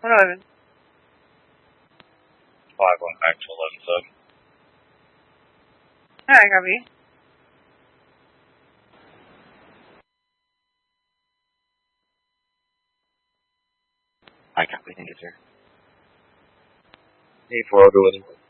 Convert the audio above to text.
111. 5 went back to 11 sub. Alright, copy. I copy. Thank you, sir. Hey, 4 go with him.